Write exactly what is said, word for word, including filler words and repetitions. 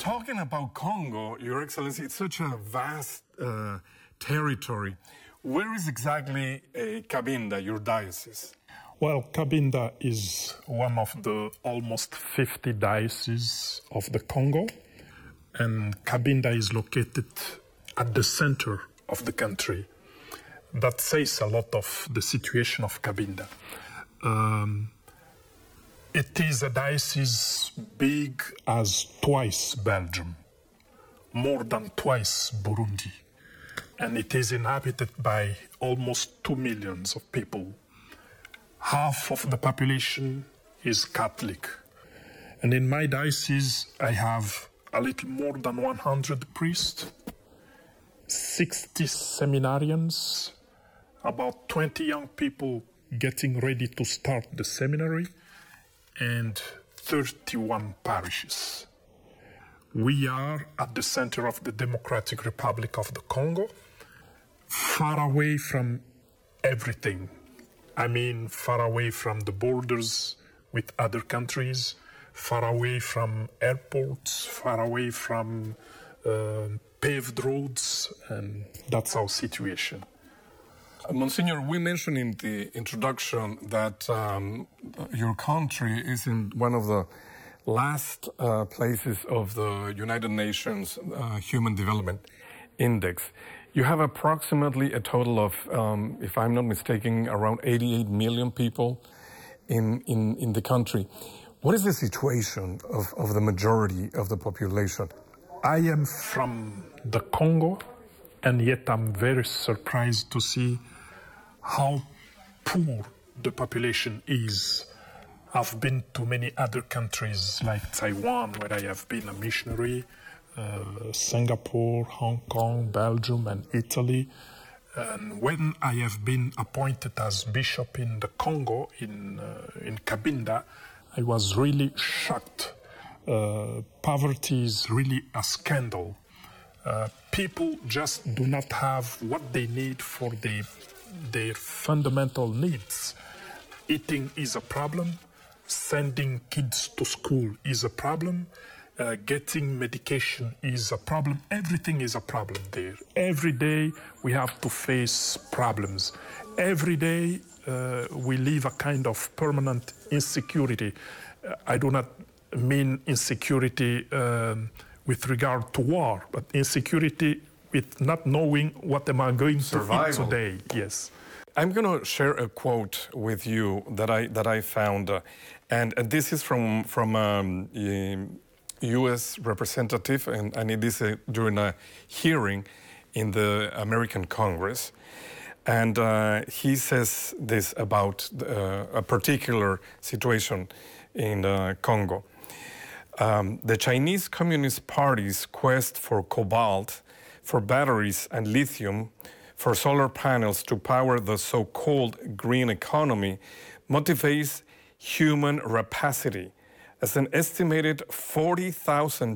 talking about Congo, Your Excellency, it's such a vast uh, territory. Where is exactly uh, Cabinda, your diocese? Well, Cabinda is one of the almost fifty dioceses of the Congo, and Cabinda is located at the center of the country. That says a lot of the situation of Cabinda. Um, it is a diocese big as twice Belgium, more than twice Burundi, and it is inhabited by almost two millions of people. Half of the population is Catholic. And in my diocese, I have a little more than one hundred priests, sixty seminarians, about twenty young people getting ready to start the seminary, and thirty-one parishes. We are at the center of the Democratic Republic of the Congo, far away from everything. I mean, far away from the borders with other countries, far away from airports, far away from uh, paved roads, and that's our situation. Uh, Monsignor, we mentioned in the introduction that um, your country is in one of the last uh, places of the United Nations uh, Human Development Index. You have approximately a total of, um, if I'm not mistaken, around eighty-eight million people in, in, in the country. What is the situation of, of the majority of the population? I am from the Congo, and yet I'm very surprised to see how poor the population is. I've been to many other countries like Taiwan, where I have been a missionary, Uh, Singapore, Hong Kong, Belgium, and Italy. And when I have been appointed as bishop in the Congo, in uh, in Cabinda, I was really shocked. Uh, poverty is really a scandal. Uh, people just do not have what they need for the, their fundamental needs. Eating is a problem. Sending kids to school is a problem. Uh, getting medication is a problem. Everything is a problem there. Every day we have to face problems. Every day uh, we live a kind of permanent insecurity. Uh, I do not mean insecurity um, with regard to war, but insecurity with not knowing what am I going Survival. to eat today. Yes. I'm going to share a quote with you that I that I found, uh, and, and this is from from um, U S representative, and, and it is a, during a hearing in the American Congress. And uh, he says this about uh, a particular situation in uh, Congo. Um, the Chinese Communist Party's quest for cobalt, for batteries and lithium, for solar panels to power the so-called green economy motivates human rapacity, as an estimated forty thousand